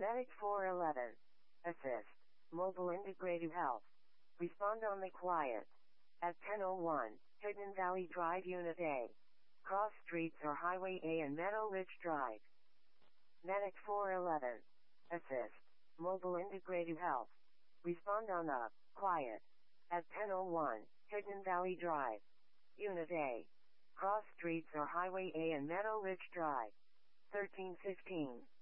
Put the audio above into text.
Medic 411. Assist. Mobile Integrative Health. Respond on the quiet. At 10:01, Hidden Valley Drive Unit A. Cross streets are Highway A and Meadow Ridge Drive. Medic 411. Assist. Mobile Integrative Health. Respond on the quiet. At 10:01, Hidden Valley Drive. Unit A. Cross streets are Highway A and Meadow Ridge Drive. 1315.